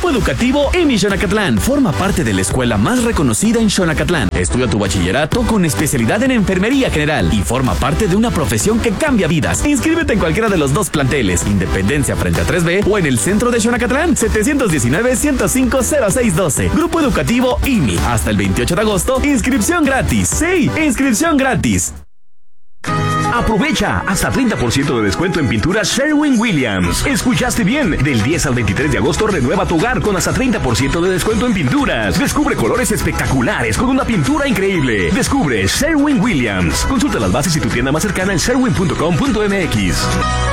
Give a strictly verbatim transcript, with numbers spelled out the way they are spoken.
Grupo Educativo I M I Xonacatlán. Forma parte de la escuela más reconocida en Xonacatlán. Estudia tu bachillerato con especialidad en enfermería general y forma parte de una profesión que cambia vidas. Inscríbete en cualquiera de los dos planteles, Independencia frente a tres B o en el centro de Xonacatlán, setecientos diecinueve, ciento cinco, cero seis doce. Grupo Educativo I M I. Hasta el veintiocho de agosto, inscripción gratis. Sí, inscripción gratis. Aprovecha hasta treinta por ciento de descuento en pinturas Sherwin-Williams. ¿Escuchaste bien? Del diez al veintitrés de agosto renueva tu hogar con hasta treinta por ciento de descuento en pinturas. Descubre colores espectaculares con una pintura increíble. Descubre Sherwin-Williams. Consulta las bases y tu tienda más cercana en sherwin punto com punto m x.